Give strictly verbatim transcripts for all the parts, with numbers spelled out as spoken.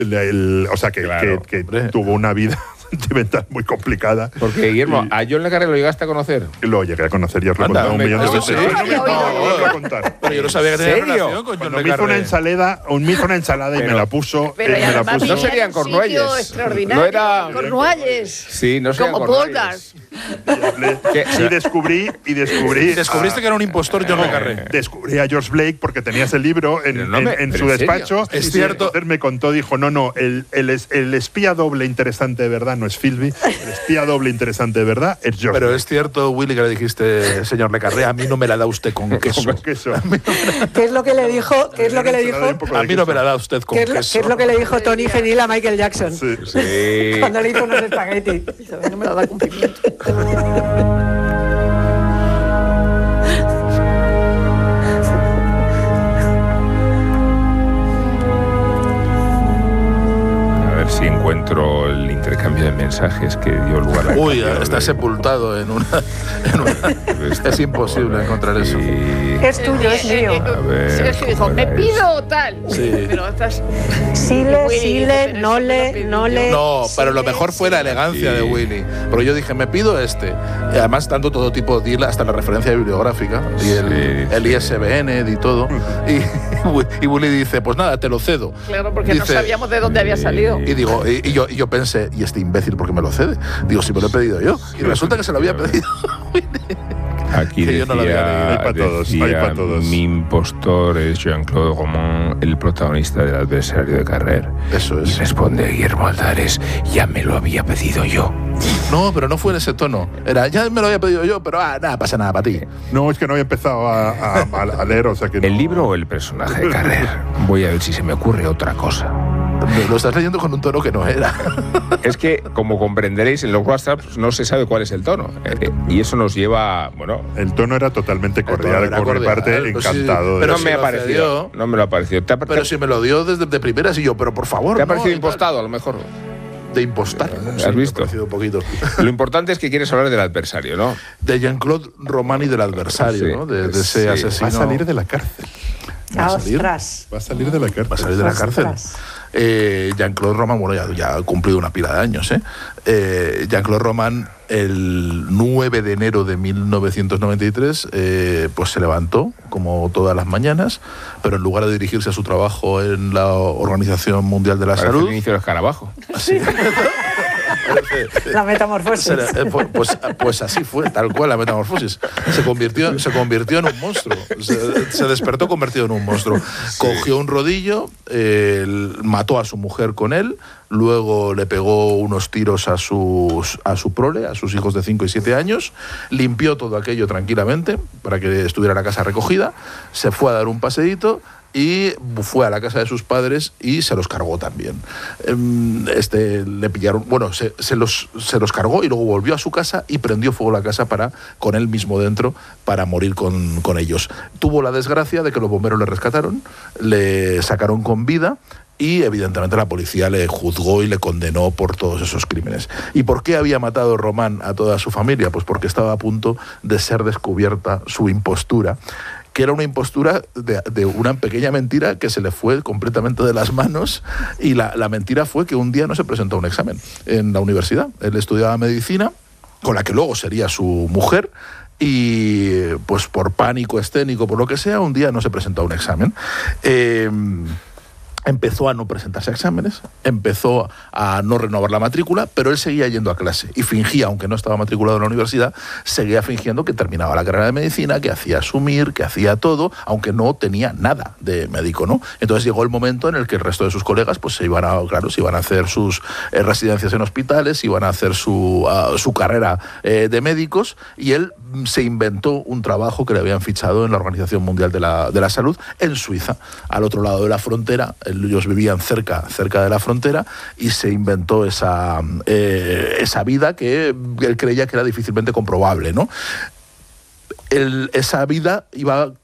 El, el, o sea, que, claro, que, que tuvo una vida sentimental muy complicada. Porque, Guillermo, ¿a John le Carré lo llegaste a conocer? Lo llegué a conocer, ya os lo he Anda, contado un me- millón de no, veces. sí. Pero no me No, no, no, lo voy a contar. Pero yo no sabía que tenía ¿Serio? relación con John Cuando le me hizo una Carré. ensalada, un- me hizo una ensalada y Pero- me la puso. Pero y y me la además puso. No vivía serían en un Cornualles. sitio extraordinario. No era- Cornualles. Sí, no sé. Como Poldark. ¿Qué? Y descubrí, y descubrí. Descubriste a- que era un impostor John le Carré. Descubrí a George Blake porque tenía ese libro en, Pero no en- me- en pero su ¿en serio? despacho. Es Y cierto. entonces me contó, dijo, no, no, el, el, es- el espía doble interesante de verdad no es Philby, el espía doble interesante de verdad es George Pero Blake. es cierto, Willy, que le dijiste, señor le Carré, a mí no me la da usted con queso. Con queso. ¿Qué es lo que le dijo? ¿Qué es lo que le dijo? Un poco A de mí no queso. me la da usted con ¿Qué es, lo, queso. qué es lo que le dijo Tony Genil a Michael Jackson? Sí. Sí. Cuando le hizo unos espaguetis. No me lo da cumplimiento. A ver si encuentro el intercambio de mensajes que dio lugar a... Uy, está sepultado en una... en una- es imposible encontrar eso. Es tuyo, es mío. A ver, Sí, es que dijo, ¿cómo me era pido tal. Sí. Pero estás. Sile, Willy, sile, pero nole, eso no lo nole. pidió. No, pero lo mejor fue la elegancia Sí. de Willy. Pero yo dije, me pido este. Y además, dando todo tipo de deal, hasta la referencia bibliográfica y el, Sí, el I S B N y todo. Y, y Willy dice, pues nada, te lo cedo. Claro, porque no Dice- sabíamos de dónde había salido. Y digo, y, y yo, y yo pensé, ¿y este imbécil por qué me lo cede? Digo, si me lo he pedido yo. Y resulta que se lo había pedido. Aquí Que decía, yo no lo había leído. Hay pa' todos, decía, hay pa' todos. mi impostor es Jean-Claude Roman, el protagonista del adversario de Carrer. Eso Y es. responde Guillermo Aldares, ya me lo había pedido yo. No, pero no fue en ese tono. Era, ya me lo había pedido yo, pero ah, nada, pasa nada para ti. No, es que no había empezado a, a- a leer, o sea que no. ¿El libro o el personaje de Carrer? Voy a ver si se me ocurre otra cosa. Lo estás leyendo con un tono que no era. Es que, como comprenderéis, en los WhatsApps no se sabe cuál es el tono. Eh, y eso nos lleva, bueno... El tono era totalmente cordial, era por mi cordial, parte, pues sí, encantado. de- pero no si me ha lo parecido. cedió. No me lo ha parecido. ¿Te ha, Pero te- si me lo dio desde de primeras y yo, pero por favor. te ha no, parecido y tal. impostado, a lo mejor? De impostar. ¿Has Sí, me ha visto? parecido un poquito. Lo importante es que quieres hablar del adversario, ¿no? De Jean-Claude Romani del adversario, Sí, ¿no? De, de ese sí. asesino. Va a salir de la cárcel. ¿Va a salir? Ostras. Va a salir de la cárcel. Va a salir de la cárcel. Ostras. Eh, Jean-Claude Roman, bueno, ya, ya ha cumplido una pila de años, ¿eh? Eh, Jean-Claude Roman, el nueve de enero de mil novecientos noventa y tres, eh, pues se levantó, como todas las mañanas, pero en lugar de dirigirse a su trabajo en la Organización Mundial de la Parece Salud... el inicio del escarabajo. Así. La metamorfosis. Se le- eh, pues, pues- pues así fue, tal cual la metamorfosis. Se convirtió, se convirtió en un monstruo. Se, se despertó convertido en un monstruo. Cogió un rodillo, eh, mató a su mujer con él, luego le pegó unos tiros a, sus, a su prole, a sus hijos de cinco y siete años, limpió todo aquello tranquilamente para que estuviera la casa recogida, se fue a dar un paseíto y fue a la casa de sus padres y se los cargó también. Em, Este, le pillaron, bueno, se, se los, se los cargó y luego volvió a su casa y prendió fuego la casa para, con él mismo dentro para morir con, con ellos. Tuvo la desgracia de que los bomberos le rescataron, le sacaron con vida y evidentemente la policía le juzgó y le condenó por todos esos crímenes. ¿Y por qué había matado Román a toda su familia? Pues porque estaba a punto de ser descubierta su impostura, que era una impostura de, de una pequeña mentira que se le fue completamente de las manos, y la, la mentira fue que un día no se presentó a un examen en la universidad. Él estudiaba medicina, con la que luego sería su mujer, y pues por pánico escénico, por lo que sea, un día no se presentó a un examen. Eh, Empezó a no presentarse a exámenes, empezó a no renovar la matrícula, pero él seguía yendo a clase y fingía, aunque no estaba matriculado en la universidad, seguía fingiendo que terminaba la carrera de medicina, que hacía asumir, que hacía todo, aunque no tenía nada de médico, ¿no? Entonces llegó el momento en el que el resto de sus colegas pues se iban a, claro, se iban a hacer sus eh, residencias en hospitales, iban a hacer su, uh, su carrera eh, de médicos, y él mm, se inventó un trabajo que le habían fichado en la Organización Mundial de la, de la Salud en Suiza, al otro lado de la frontera. Ellos vivían cerca, cerca de la frontera, y se inventó esa, eh, esa vida que él creía que era difícilmente comprobable, ¿no? El, esa vida iba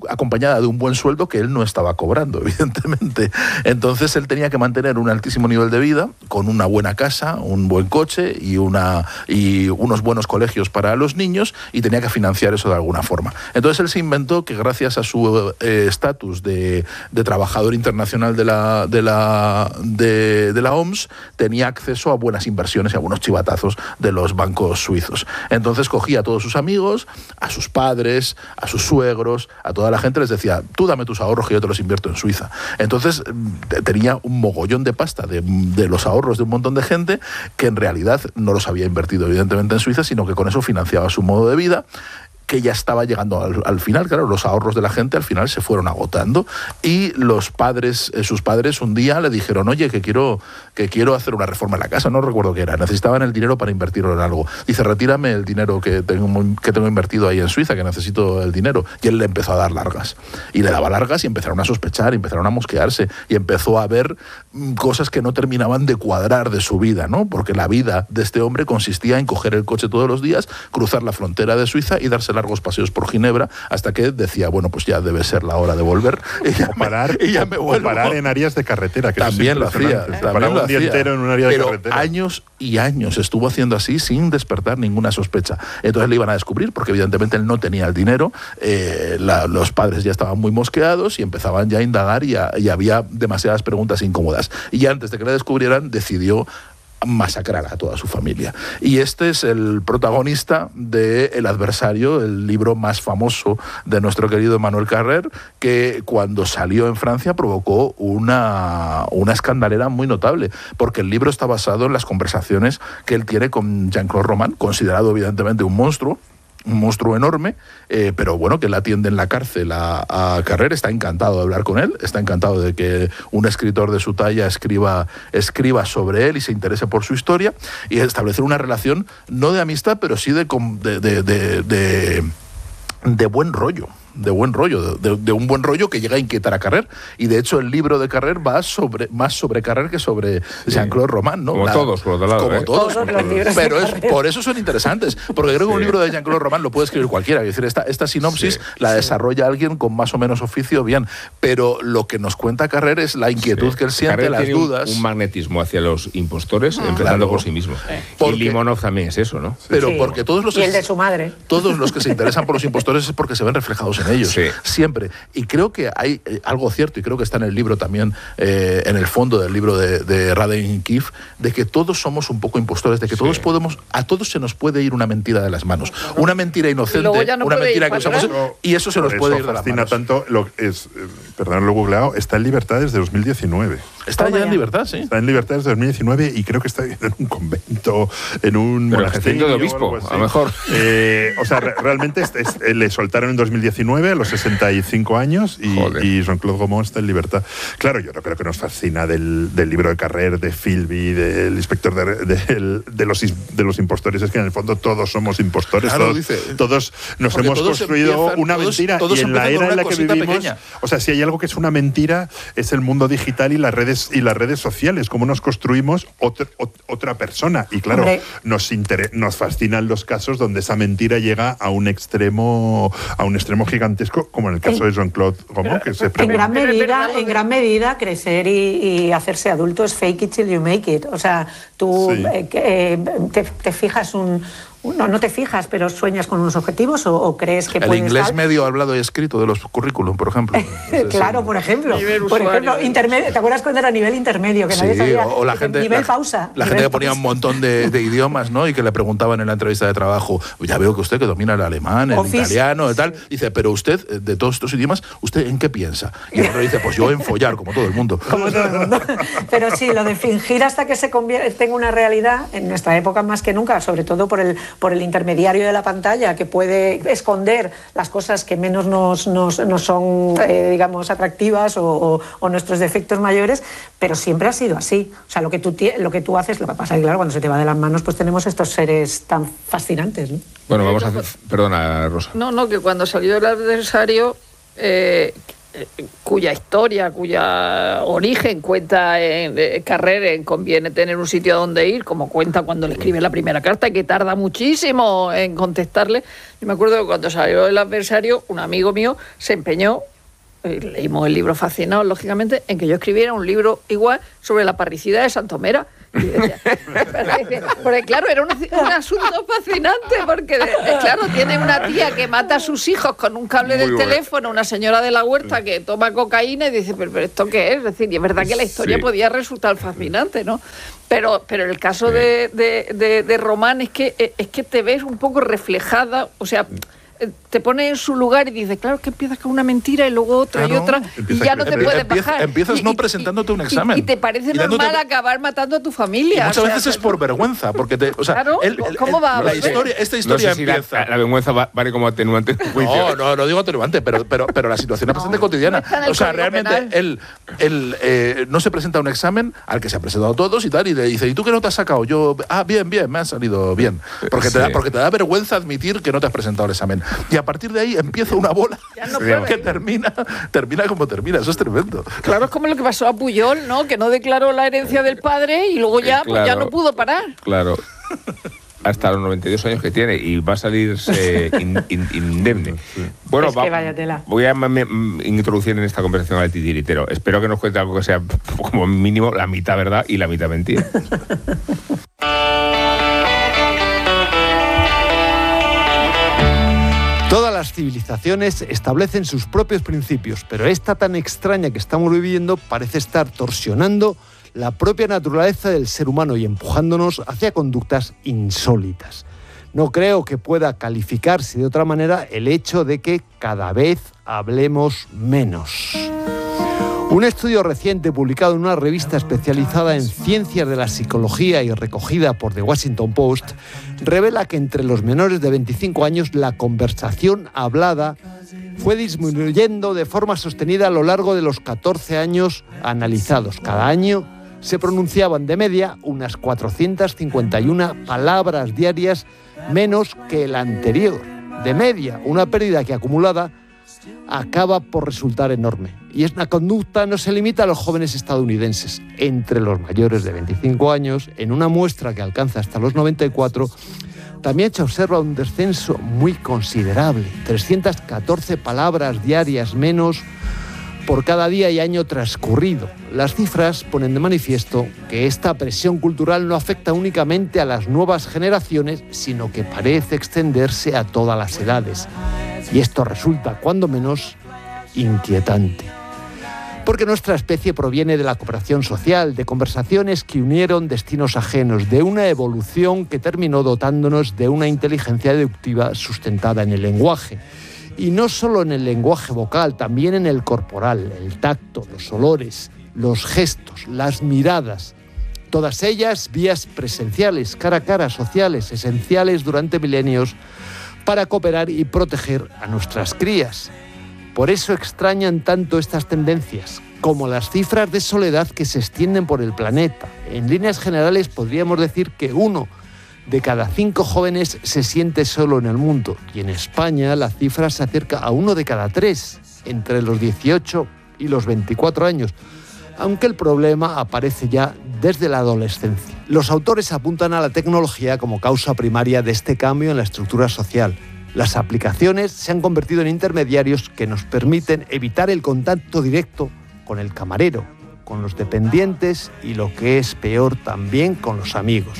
acompañada de un buen sueldo que él no estaba cobrando, evidentemente. Entonces él tenía que mantener un altísimo nivel de vida, con una buena casa, un buen coche y, una, y unos buenos colegios para los niños, y tenía que financiar eso de alguna forma. Entonces él se inventó que gracias a su estatus eh, de, de trabajador internacional de la, de, la, de, de la O M S, tenía acceso a buenas inversiones y a buenos chivatazos de los bancos suizos. Entonces cogía a todos sus amigos, a sus padres, a sus suegros, a toda la gente, les decía, tú dame tus ahorros que yo te los invierto en Suiza. Entonces tenía un mogollón de pasta de, de los ahorros de un montón de gente que en realidad no los había invertido evidentemente en Suiza, sino que con eso financiaba su modo de vida, que ya estaba llegando al, al final. Claro, los ahorros de la gente al final se fueron agotando, y los padres, eh, sus padres un día le dijeron, oye, que quiero, que quiero hacer una reforma en la casa, no recuerdo qué era, necesitaban el dinero para invertirlo en algo. Dice, retírame el dinero que tengo, que tengo invertido ahí en Suiza, que necesito el dinero. Y él le empezó a dar largas, y le daba largas, y empezaron a sospechar, y empezaron a mosquearse, y empezó a ver mm, cosas que no terminaban de cuadrar de su vida, ¿no? Porque la vida de este hombre consistía en coger el coche todos los días, cruzar la frontera de Suiza y darse largos paseos por Ginebra, hasta que decía, bueno, pues ya debe ser la hora de volver. Y ya o parar, me, y ya o, me o vuelvo. parar en áreas de carretera. Que También lo hacía. También lo un día hacía. entero en un área de Pero carretera. años y años estuvo haciendo así sin despertar ninguna sospecha. Entonces le iban a descubrir, porque evidentemente él no tenía el dinero, eh, la, los padres ya estaban muy mosqueados y empezaban ya a indagar, y, a, y había demasiadas preguntas incómodas. Y antes de que le descubrieran, decidió masacrar a toda su familia. Y este es el protagonista de El adversario, el libro más famoso de nuestro querido Emmanuel Carrère, que cuando salió en Francia provocó una, una escandalera muy notable, porque el libro está basado en las conversaciones que él tiene con Jean-Claude Roman, considerado evidentemente un monstruo, un monstruo enorme, eh, pero bueno, que le atiende en la cárcel a, a Carrère. Está encantado de hablar con él, está encantado de que un escritor de su talla escriba, escriba sobre él y se interese por su historia, y establecer una relación no de amistad, pero sí de, de, de, de, de, de buen rollo. de buen rollo, de, de un buen rollo que llega a inquietar a Carrère. Y de hecho el libro de Carrère va sobre, más sobre Carrère que sobre sí. Jean-Claude Roman, ¿no? Como La, todos, por otro lado. Como ¿eh? todos, todos los libros pero de es, Carrère. por eso son interesantes, porque creo que sí. un libro de Jean-Claude Roman lo puede escribir cualquiera. Es decir, esta, esta sinopsis sí. la sí. desarrolla alguien con más o menos oficio, bien, pero lo que nos cuenta Carrère es la inquietud sí. que él siente, Carrère las tiene dudas. Un, un magnetismo hacia los impostores, ah. empezando claro. por sí mismo. Sí. Porque, y Limonov también es eso, ¿no? Pero sí. porque todos los y el de su madre. Todos los que se interesan por los impostores es porque se ven reflejados en ellos, sí. siempre. Y creo que hay eh, algo cierto, y creo que está en el libro también, eh, en el fondo del libro de, de Raden Keefe, de que todos somos un poco impostores, de que sí. todos podemos, a todos se nos puede ir una mentira de las manos. Una mentira inocente, no una mentira que usamos, y eso se nos puede ir de las manos. Tanto, lo, es, eh, perdón, lo he googleado, está en libertad desde dos mil diecinueve. Está ya en libertad, sí. Está en libertad desde dos mil diecinueve y creo que está en un convento, en un Pero monasterio de obispo, a lo mejor. Eh, o sea, re realmente es, es, le soltaron en dos mil diecinueve a los sesenta y cinco años y, y Jean-Claude Gaumont está en libertad. Claro, yo no creo que nos fascina del, del libro de Carrère, de Philby, del inspector de, de, de, los, de los impostores, es que en el fondo todos somos impostores, claro, todos, dice, todos nos hemos todos construido empiezan, una todos, mentira todos y en la era en la que vivimos, pequeña. o sea, si hay algo que es una mentira es el mundo digital y las redes y las redes sociales, cómo nos construimos otra, otra persona. Y claro, nos, nos fascinan los casos donde esa mentira llega a un extremo a un extremo gigantesco, como en el caso de Jean-Claude Gaumont, que se en gran medida, en gran medida crecer y, y hacerse adulto es fake it till you make it. O sea, tú sí. eh, eh, te, te fijas un No, no te fijas, pero sueñas con unos objetivos o, o crees que el puedes. El inglés estar... medio hablado y escrito de los currículum, por ejemplo. Claro, sí. por ejemplo. Nivel por ejemplo, usuario. intermedio. ¿Te acuerdas cuando era nivel intermedio? Que sí, nadie sabía. O, o la gente, nivel la, pausa. La nivel gente que pausa. ponía un montón de, de idiomas, ¿no? Y que le preguntaban en la entrevista de trabajo, ya veo que usted que domina el alemán, el Office. italiano, y tal. Dice, pero usted, de todos estos idiomas, ¿usted en qué piensa? Y el otro dice, pues yo en follar, como todo el mundo. Como todo el mundo. Pero sí, lo de fingir hasta que se convierte en una realidad, en nuestra época más que nunca, sobre todo por el, por el intermediario de la pantalla, que puede esconder las cosas que menos nos, nos, nos son, eh, digamos, atractivas o, o, o nuestros defectos mayores, pero siempre ha sido así. O sea, lo que tú, lo que tú haces, lo que pasa es que, claro, cuando se te va de las manos, pues tenemos estos seres tan fascinantes, ¿no? Bueno, vamos a hacer... Perdona, Rosa. No, no, que cuando salió El adversario, eh, cuya historia, cuya origen cuenta en eh, Carrere, en Conviene tener un sitio a donde ir, como cuenta cuando le escribe la primera carta, que tarda muchísimo en contestarle. Yo me acuerdo que cuando salió El adversario, un amigo mío se empeñó, eh, leímos el libro fascinados, lógicamente, en que yo escribiera un libro igual sobre la parricida de Santomera. Y decía, porque claro, era un, un asunto fascinante, porque claro, tiene una tía que mata a sus hijos con un cable Muy del bueno. teléfono, una señora de la huerta que toma cocaína y dice, pero, pero ¿esto qué es? Es decir, y es verdad que la historia sí. podía resultar fascinante, ¿no? Pero, pero el caso sí. de, de, de, de Román es que, es que te ves un poco reflejada, o sea, te pones en su lugar y dices, claro, es que empiezas con una mentira y luego otra claro, y otra y ya no te puedes empieza, bajar. Empiezas y, no y, presentándote un examen. Y, y te parece y normal dándote... acabar matando a tu familia. Y muchas o sea, veces es por vergüenza, porque te, o sea, claro, el, el, ¿cómo va? La historia, esta historia no sé si empieza. La, la vergüenza va, vale como atenuante. No, no, no digo atenuante, pero, pero, pero la situación es bastante no, cotidiana. No o sea, realmente él, él eh, no se presenta a un examen al que se ha presentado todos y tal, y le dice, ¿y tú qué nota has sacado? Yo, ah, bien, bien, me ha salido bien. Porque, sí. te da, porque te da vergüenza admitir que no te has presentado al examen. Y a partir de ahí empieza una bola no que termina, termina como termina. Eso es tremendo. Claro, es como lo que pasó a Pujol, ¿no? Que no declaró la herencia del padre y luego ya, eh, claro, pues ya no pudo parar. Claro. Hasta los noventa y dos años que tiene y va a salir eh, in, in, indemne. Bueno, es que vaya tela. Voy a me, me, introducir en esta conversación al titiritero. Espero que nos cuente algo que sea como mínimo la mitad verdad y la mitad mentira. Todas las civilizaciones establecen sus propios principios, pero esta tan extraña que estamos viviendo parece estar torsionando la propia naturaleza del ser humano y empujándonos hacia conductas insólitas. No creo que pueda calificarse de otra manera el hecho de que cada vez hablemos menos. Un estudio reciente publicado en una revista especializada en ciencias de la psicología y recogida por The Washington Post revela que entre los menores de veinticinco años la conversación hablada fue disminuyendo de forma sostenida a lo largo de los catorce años analizados. Cada año se pronunciaban de media unas cuatrocientas cincuenta y una palabras diarias menos que el anterior. De media, una pérdida que acumulada acaba por resultar enorme. Y esta conducta no se limita a los jóvenes estadounidenses. Entre los mayores de veinticinco años, en una muestra que alcanza hasta los noventa y cuatro, también se observa un descenso muy considerable. trescientas catorce palabras diarias menos por cada día y año transcurrido. Las cifras ponen de manifiesto que esta presión cultural no afecta únicamente a las nuevas generaciones, sino que parece extenderse a todas las edades. Y esto resulta, cuando menos, inquietante. Porque nuestra especie proviene de la cooperación social, de conversaciones que unieron destinos ajenos, de una evolución que terminó dotándonos de una inteligencia deductiva sustentada en el lenguaje. Y no solo en el lenguaje vocal, también en el corporal, el tacto, los olores, los gestos, las miradas. Todas ellas vías presenciales, cara a cara, sociales, esenciales durante milenios para cooperar y proteger a nuestras crías. Por eso extrañan tanto estas tendencias, como las cifras de soledad que se extienden por el planeta. En líneas generales podríamos decir que uno de cada cinco jóvenes se siente solo en el mundo, y en España la cifra se acerca a uno de cada tres, entre los dieciocho y los veinticuatro años, aunque el problema aparece ya desde la adolescencia. Los autores apuntan a la tecnología como causa primaria de este cambio en la estructura social. Las aplicaciones se han convertido en intermediarios que nos permiten evitar el contacto directo con el camarero, con los dependientes y, lo que es peor, también con los amigos.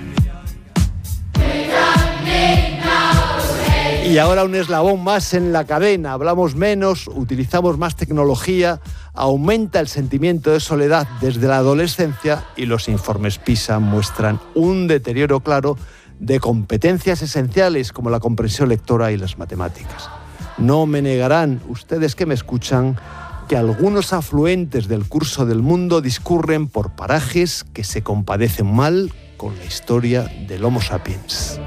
Y ahora un eslabón más en la cadena. Hablamos menos, utilizamos más tecnología, aumenta el sentimiento de soledad desde la adolescencia y los informes PISA muestran un deterioro claro de competencias esenciales como la comprensión lectora y las matemáticas. No me negarán ustedes que me escuchan que algunos afluentes del curso del mundo discurren por parajes que se compadecen mal con la historia del Homo sapiens.